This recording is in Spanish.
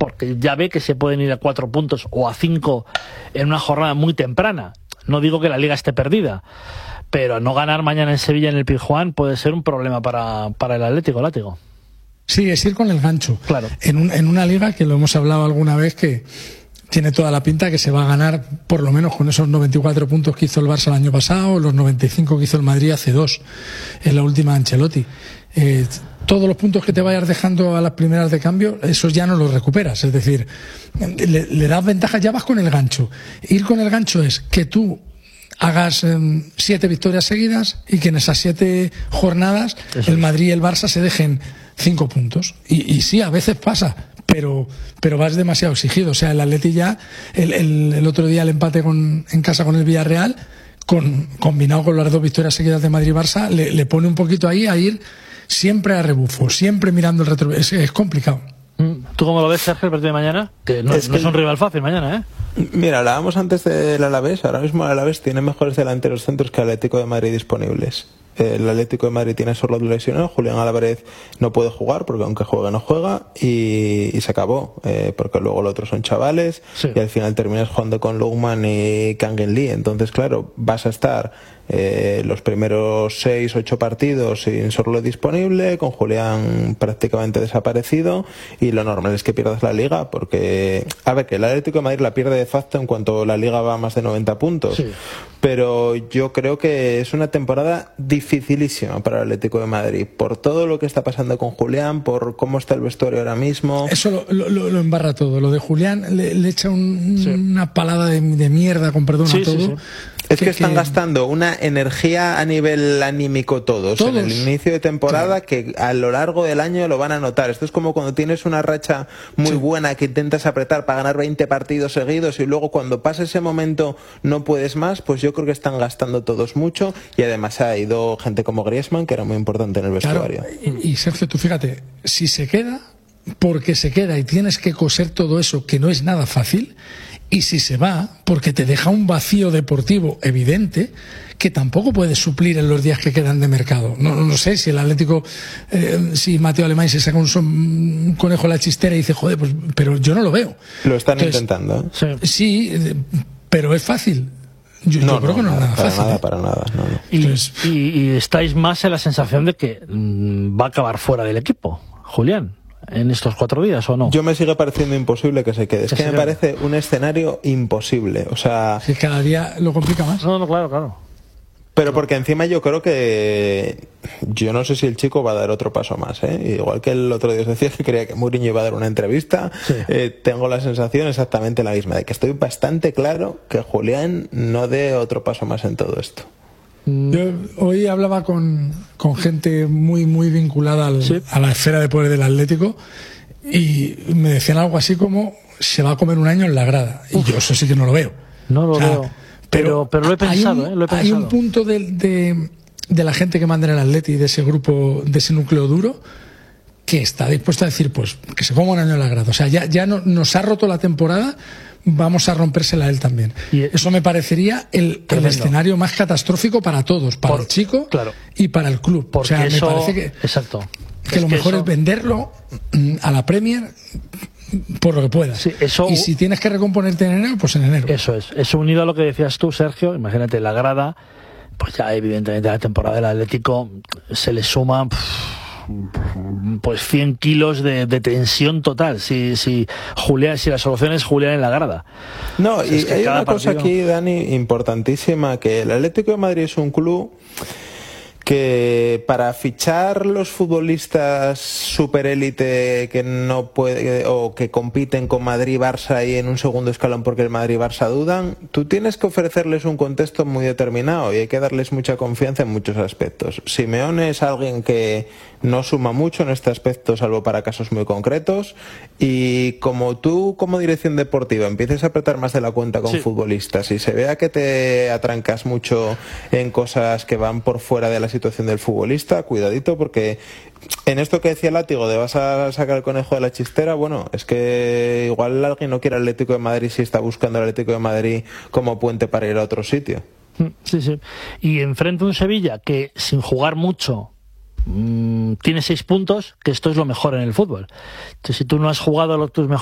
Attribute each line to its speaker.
Speaker 1: porque ya ve que se pueden ir a 4 puntos o a 5 en una jornada muy temprana. No digo que la Liga esté perdida, pero no ganar mañana en Sevilla, en el Pizjuán, puede ser un problema para el Atlético, Látigo.
Speaker 2: Sí, es ir con el gancho.
Speaker 1: Claro.
Speaker 2: En una Liga que lo hemos hablado alguna vez, que tiene toda la pinta que se va a ganar por lo menos con esos 94 puntos que hizo el Barça el año pasado, los 95 que hizo el Madrid hace 2 en la última Ancelotti. Todos los puntos que te vayas dejando a las primeras de cambio, esos ya no los recuperas. Es decir, le das ventaja, ya vas con el gancho. Ir con el gancho es que tú hagas 7 victorias seguidas y que en esas 7 jornadas el Madrid y el Barça se dejen 5 puntos. Y sí, a veces pasa, pero vas demasiado exigido. O sea, el Atleti ya, el otro día el empate en casa con el Villarreal, combinado con las 2 victorias seguidas de Madrid y Barça, le pone un poquito ahí a ir siempre a rebufo, siempre mirando el retrovisor. Es complicado.
Speaker 1: ¿Tú cómo lo ves, Sergio, el partido de mañana? Que no es un rival fácil mañana, ¿eh?
Speaker 3: Mira, hablábamos antes del Alavés. Ahora mismo el Alavés tiene mejores delanteros centros que el Atlético de Madrid disponibles. El Atlético de Madrid tiene solo 2 lesionados. Julián Álvarez no puede jugar porque aunque juegue no juega, y se acabó, porque luego los otros son chavales, sí. Y al final terminas jugando con Lookman y Kangin Lee. Entonces, claro, vas a estar los primeros 6-8 partidos sin Sorlo disponible, con Julián prácticamente desaparecido, y lo normal es que pierdas la Liga, porque a ver, que el Atlético de Madrid la pierde de facto en cuanto la Liga va a más de 90 puntos, sí. Pero yo creo que es una temporada dificilísima para el Atlético de Madrid, por todo lo que está pasando con Julián, por cómo está el vestuario ahora mismo.
Speaker 2: Eso lo embarra todo. Lo de Julián le echa una palada de mierda, con perdón, a todo. Sí.
Speaker 3: Es que están gastando una energía a nivel anímico todos en el inicio de temporada, que a lo largo del año lo van a notar. Esto es como cuando tienes una racha muy buena que intentas apretar para ganar 20 partidos seguidos y luego cuando pasa ese momento no puedes más. Pues yo creo que están gastando todos mucho, y además ha ido gente como Griezmann, que era muy importante en el vestuario.
Speaker 2: Claro. Y Sergio, tú fíjate, si se queda, porque se queda y tienes que coser todo eso, que no es nada fácil. Y si se va, porque te deja un vacío deportivo evidente que tampoco puedes suplir en los días que quedan de mercado. No sé si el Atlético, si Mateo Alemán se saca un conejo de la chistera y dice, joder, pues, pero yo no lo veo.
Speaker 3: Lo están intentando.
Speaker 2: Sí, pero es fácil. Yo creo que no es nada fácil.
Speaker 3: Para nada. No.
Speaker 1: Y estáis más en la sensación de que va a acabar fuera del equipo, Julián, en estos 4 días, ¿o no?
Speaker 3: Yo me sigue pareciendo imposible que se quede. Es que me parece un escenario imposible. O sea,
Speaker 2: que cada día lo complica más.
Speaker 1: No, claro.
Speaker 3: Pero porque encima yo creo que, yo no sé si el chico va a dar otro paso más, ¿eh? Igual que el otro día os decía que creía que Mourinho iba a dar una entrevista, sí. Tengo la sensación exactamente la misma, de que estoy bastante claro que Julián no dé otro paso más en todo esto.
Speaker 2: Yo hoy hablaba con gente muy vinculada a la esfera de poder del Atlético, y me decían algo así como se va a comer un año en la grada. Y yo eso sí que no lo veo.
Speaker 1: No lo veo. Pero lo he pensado, lo he pensado.
Speaker 2: Hay un punto de la gente que manda en el Atleti, de ese grupo, de ese núcleo duro, que está dispuesto a decir, pues, que se coma un año en la grada. O sea, ya nos ha roto la temporada, vamos a rompérsela a él también. Y eso me parecería el escenario más catastrófico para todos, para el chico y para el club.
Speaker 1: Porque
Speaker 2: o sea,
Speaker 1: eso,
Speaker 2: me parece que,
Speaker 1: exacto.
Speaker 2: que lo mejor es venderlo a la Premier por lo que puedas.
Speaker 1: Sí,
Speaker 2: y si tienes que recomponerte en enero, pues en enero.
Speaker 1: Eso es. Eso unido a lo que decías tú, Sergio, imagínate la grada, pues ya evidentemente a la temporada del Atlético se le suma pues 100 kilos de tensión total si Julián, si la solución es Julián en la grada.
Speaker 3: No, pues y hay una cosa aquí, Dani, importantísima, que el Atlético de Madrid es un club que para fichar los futbolistas superélite que no puede o que compiten con Madrid y Barça y en un segundo escalón porque el Madrid y Barça dudan, tú tienes que ofrecerles un contexto muy determinado y hay que darles mucha confianza en muchos aspectos. Simeone es alguien que no suma mucho en este aspecto, salvo para casos muy concretos, y como tú como dirección deportiva empieces a apretar más de la cuenta con futbolistas y se vea que te atrancas mucho en cosas que van por fuera de la situación del futbolista, cuidadito, porque en esto que decía Látigo de vas a sacar el conejo de la chistera, bueno, es que igual alguien no quiere el Atlético de Madrid si está buscando el Atlético de Madrid como puente para ir a otro sitio.
Speaker 1: Sí. Y enfrente a un Sevilla que sin jugar mucho tiene 6 puntos, que esto es lo mejor en el fútbol. Entonces, si tú no has jugado tus mejores